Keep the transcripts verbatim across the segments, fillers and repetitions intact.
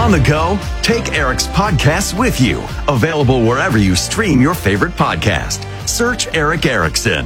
On the go, take Eric's podcasts with you. Available wherever you stream your favorite podcast. Search Eric Erickson.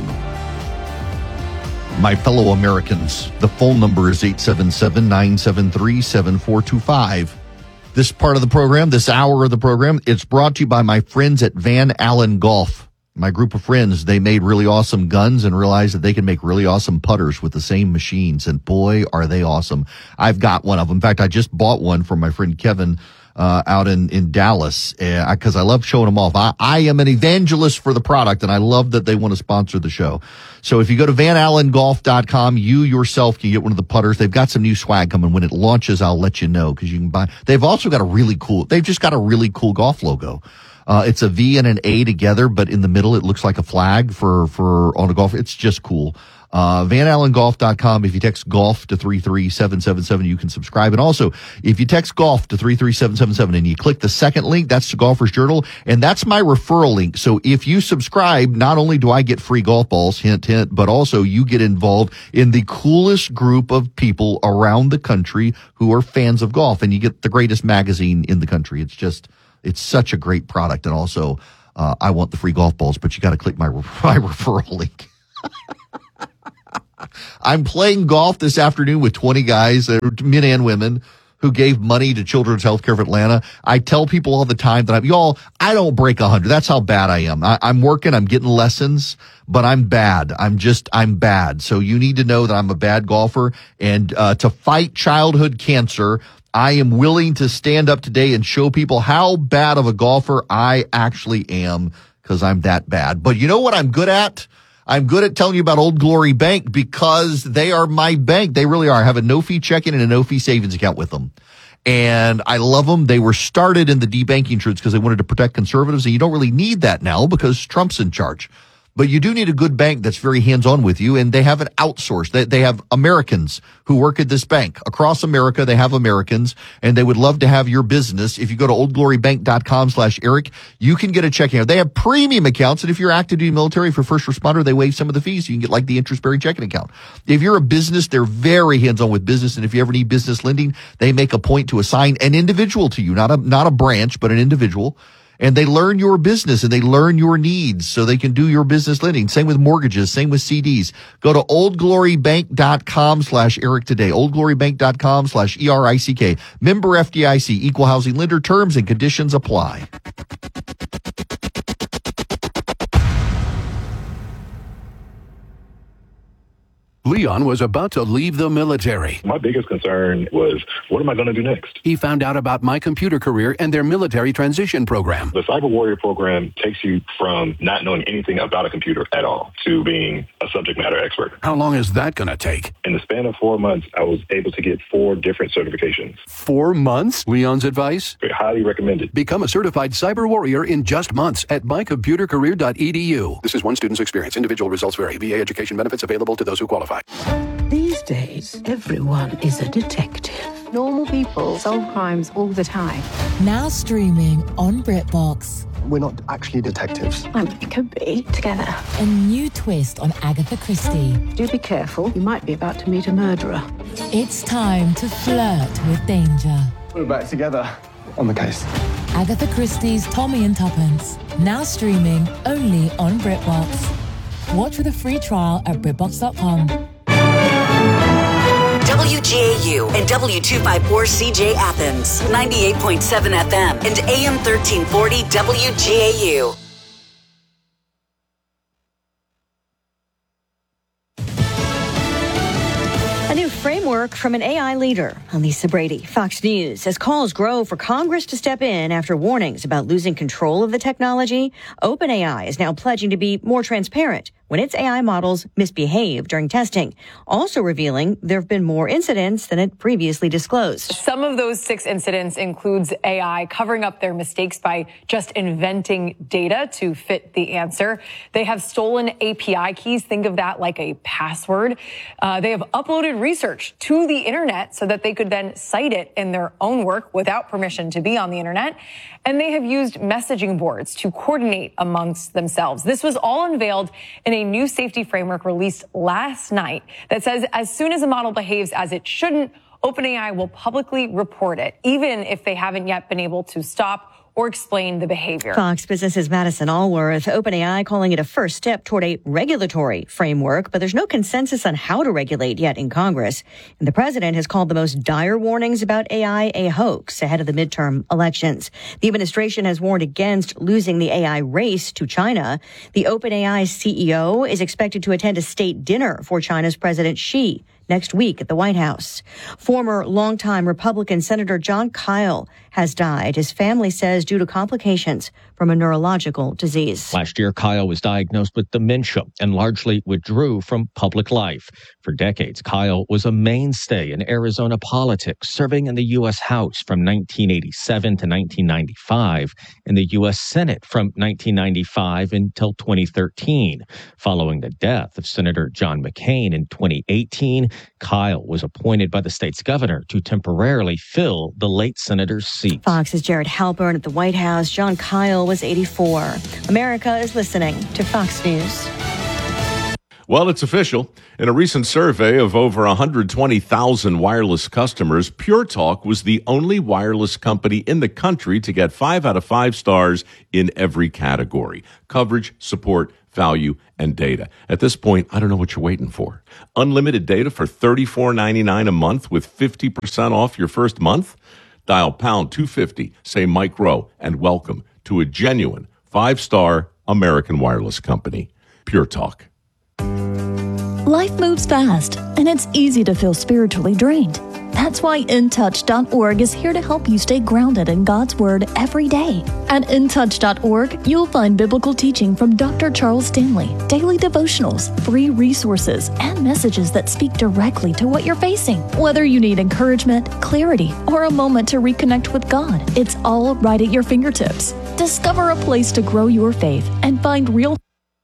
My fellow Americans, the phone number is eight seven seven, nine seven three, seven four two five. This part of the program, this hour of the program, it's brought to you by my friends at Van Allen Golf. My group of friends, they made really awesome guns and realized that they can make really awesome putters with the same machines. And boy, are they awesome. I've got one of them. In fact, I just bought one from my friend Kevin uh, out in, in Dallas because uh, I love showing them off. I, I am an evangelist for the product, and I love that they want to sponsor the show. So if you go to van allen golf dot com, you yourself can get one of the putters. They've got some new swag coming. When it launches, I'll let you know because you can buy. They've also got a really cool, they've just got a really cool golf logo. Uh, it's a V and an A together, but in the middle it looks like a flag for, for on a golf. It's just cool. Uh, van allen golf dot com. If you text golf to three three seven seven seven, you can subscribe. And also, if you text golf to three three seven seven seven and you click the second link, that's the Golfer's Journal. And that's my referral link. So if you subscribe, not only do I get free golf balls, hint, hint, but also you get involved in the coolest group of people around the country who are fans of golf. And you get the greatest magazine in the country. It's just, it's such a great product. And also, uh, I want the free golf balls, but you got to click my, my referral link. I'm playing golf this afternoon with twenty guys, men and women, who gave money to Children's Healthcare of Atlanta. I tell people all the time that I'm, y'all, I don't break a hundred. That's how bad I am. I, I'm working, I'm getting lessons, but I'm bad. I'm just, I'm bad. So you need to know that I'm a bad golfer. And uh, to fight childhood cancer, I am willing to stand up today and show people how bad of a golfer I actually am because I'm that bad. But you know what I'm good at? I'm good at telling you about Old Glory Bank because they are my bank. They really are. I have a no-fee checking and a no-fee savings account with them. And I love them. They were started in the debanking truths because they wanted to protect conservatives. And you don't really need that now because Trump's in charge. But you do need a good bank that's very hands-on with you, and they have it outsourced. They, they have Americans who work at this bank. Across America, they have Americans, and they would love to have your business. If you go to old glory bank dot com slash Eric, you can get a checking account. They have premium accounts, and if you're active duty military, if you're first responder, they waive some of the fees. So you can get like the interest-bearing checking account. If you're a business, they're very hands-on with business, and if you ever need business lending, they make a point to assign an individual to you, not a not a branch, but an individual. And they learn your business and they learn your needs so they can do your business lending. Same with mortgages, same with C Ds. Go to old glory bank dot com slash Eric today. old glory bank dot com slash E R I C K. Member F D I C, equal housing lender. Terms and conditions apply. Leon was about to leave the military. My biggest concern was, what am I going to do next? He found out about My Computer Career and their military transition program. The Cyber Warrior program takes you from not knowing anything about a computer at all to being a subject matter expert. How long is that going to take? In the span of four months, I was able to get four different certifications. Four months? Leon's advice? I highly recommend it. Become a certified cyber warrior in just months at my computer career dot e d u. This is one student's experience. Individual results vary. V A education benefits available to those who qualify. These days, everyone is a detective. Normal people solve crimes all the time. Now streaming on BritBox. We're not actually detectives. Well, we could be together. A new twist on Agatha Christie. Do be careful. You might be about to meet a murderer. It's time to flirt with danger. We're back together on the case. Agatha Christie's Tommy and Tuppence. Now streaming only on BritBox. Watch with a free trial at britbox dot com. W G A U and W two fifty-four C J Athens, ninety-eight point seven F M and A M thirteen forty W G A U. A new framework from an A I leader, Elisa Brady, Fox News. As calls grow for Congress to step in after warnings about losing control of the technology, OpenAI is now pledging to be more transparent when its A I models misbehave during testing, also revealing there have been more incidents than it previously disclosed. Some of those six incidents includes A I covering up their mistakes by just inventing data to fit the answer. They have stolen A P I keys. Think of that like a password. Uh, they have uploaded research to the internet so that they could then cite it in their own work without permission to be on the internet. And they have used messaging boards to coordinate amongst themselves. This was all unveiled in a new safety framework released last night that says as soon as a model behaves as it shouldn't, OpenAI will publicly report it, even if they haven't yet been able to stop or explain the behavior. Fox Business's Madison Allworth, OpenAI calling it a first step toward a regulatory framework, but there's no consensus on how to regulate yet in Congress. And the president has called the most dire warnings about A I a hoax ahead of the midterm elections. The administration has warned against losing the A I race to China. The OpenAI C E O is expected to attend a state dinner for China's President Xi next week at the White House. Former longtime Republican Senator Jon Kyl has died, his family says, due to complications from a neurological disease. Last year, Kyl was diagnosed with dementia and largely withdrew from public life. For decades, Kyl was a mainstay in Arizona politics, serving in the U S House from nineteen eighty-seven to nineteen ninety-five, in the U S Senate from nineteen ninety-five until twenty thirteen. Following the death of Senator John McCain in twenty eighteen, Kyl was appointed by the state's governor to temporarily fill the late senator's seat. Fox's Jared Halpern at the White House. Jon Kyl was eighty-four. America is listening to Fox News. Well, it's official. In a recent survey of over one hundred twenty thousand wireless customers, Pure Talk was the only wireless company in the country to get five out of five stars in every category: coverage, support, value, and data. At this point, I don't know what you're waiting for. Unlimited data for thirty-four ninety-nine a month with fifty percent off your first month? Dial pound two fifty, say Mike Rowe, and welcome to a genuine five-star American wireless company. Pure Talk. Life moves fast, and it's easy to feel spiritually drained. That's why in touch dot org is here to help you stay grounded in God's Word every day. At in touch dot org, you'll find biblical teaching from Doctor Charles Stanley, daily devotionals, free resources, and messages that speak directly to what you're facing. Whether you need encouragement, clarity, or a moment to reconnect with God, it's all right at your fingertips. Discover a place to grow your faith and find real.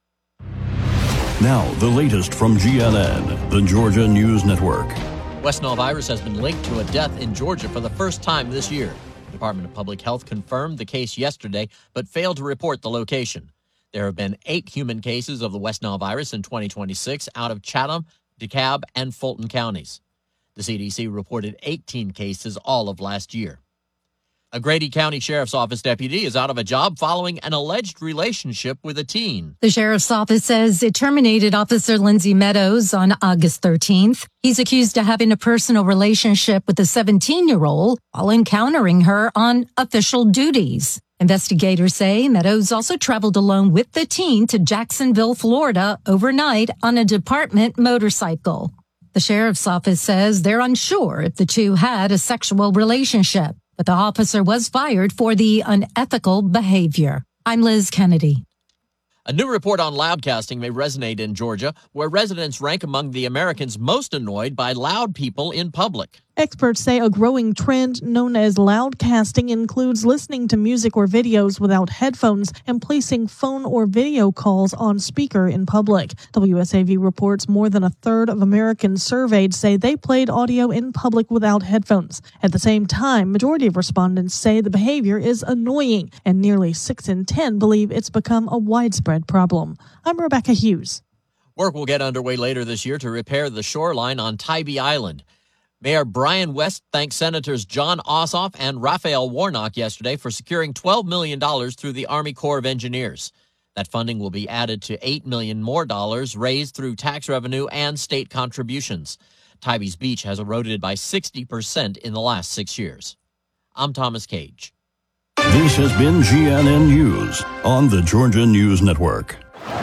Now, the latest from G N N, the Georgia News Network. West Nile virus has been linked to a death in Georgia for the first time this year. The Department of Public Health confirmed the case yesterday, but failed to report the location. There have been eight human cases of the West Nile virus in twenty twenty-six out of Chatham, DeKalb, and Fulton counties. The C D C reported eighteen cases all of last year. A Grady County Sheriff's Office deputy is out of a job following an alleged relationship with a teen. The Sheriff's Office says it terminated Officer Lindsay Meadows on August thirteenth. He's accused of having a personal relationship with a seventeen-year-old while encountering her on official duties. Investigators say Meadows also traveled alone with the teen to Jacksonville, Florida, overnight on a department motorcycle. The Sheriff's Office says they're unsure if the two had a sexual relationship, but the officer was fired for the unethical behavior. I'm Liz Kennedy. A new report on loudcasting may resonate in Georgia, where residents rank among the Americans most annoyed by loud people in public. Experts say a growing trend known as loudcasting includes listening to music or videos without headphones and placing phone or video calls on speaker in public. W S A V reports more than a third of Americans surveyed say they played audio in public without headphones. At the same time, majority of respondents say the behavior is annoying, and nearly six in ten believe it's become a widespread problem. I'm Rebecca Hughes. Work will get underway later this year to repair the shoreline on Tybee Island. Mayor Brian West thanked Senators John Ossoff and Raphael Warnock yesterday for securing twelve million dollars through the Army Corps of Engineers. That funding will be added to eight million dollars more dollars raised through tax revenue and state contributions. Tybee's beach has eroded by sixty percent in the last six years. I'm Thomas Cage. This has been G N N News on the Georgia News Network.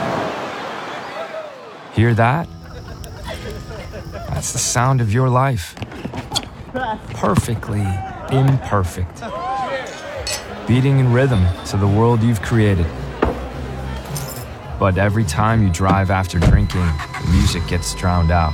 Hear that? That's the sound of your life. Perfectly imperfect. Beating in rhythm to the world you've created. But every time you drive after drinking, the music gets drowned out.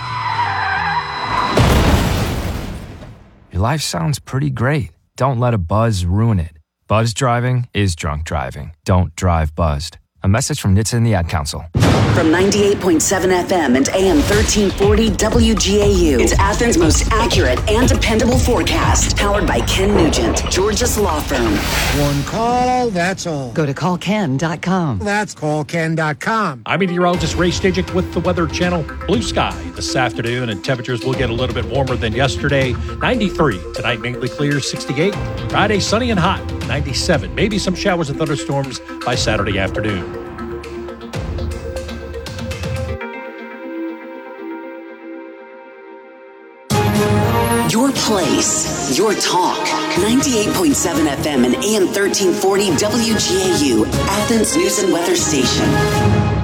Your life sounds pretty great. Don't let a buzz ruin it. Buzz driving is drunk driving. Don't drive buzzed. A message from N H T S A and the Ad Council. From ninety-eight point seven F M and A M thirteen forty W G A U. It's Athens' most accurate and dependable forecast. Powered by Ken Nugent, Georgia's law firm. One call, that's all. Go to call ken dot com. That's call ken dot com. I'm meteorologist Ray Stajic with the Weather Channel. Blue sky this afternoon, and temperatures will get a little bit warmer than yesterday. ninety-three. Tonight, mainly clear, sixty-eight. Friday, sunny and hot, ninety-seven. Maybe some showers and thunderstorms by Saturday afternoon. Your place, your talk. ninety-eight point seven F M and A M thirteen forty W G A U, Athens News and Weather Station.